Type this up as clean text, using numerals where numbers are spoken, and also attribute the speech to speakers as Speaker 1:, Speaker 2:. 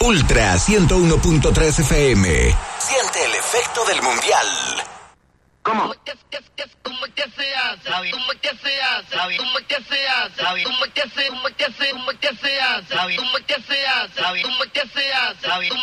Speaker 1: Ultra 101.3 FM. Siente el efecto del mundial.
Speaker 2: ¿Cómo? ¿Cómo que se hace? ¿Cómo que se hace? ¿Cómo que se hace? ¿Cómo que se hace? ¿Cómo que se hace? ¿Cómo que se hace? ¿Cómo que se hace? ¿Cómo que se hace? ¿Cómo que se hace? ¿Cómo